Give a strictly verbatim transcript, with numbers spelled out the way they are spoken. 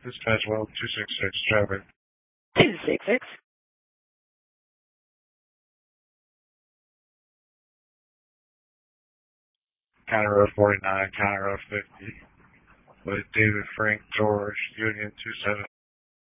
Dispatch well two six six traffic. two six six. County Road forty-nine, County Road fifty. With David Frank George, Union two seven.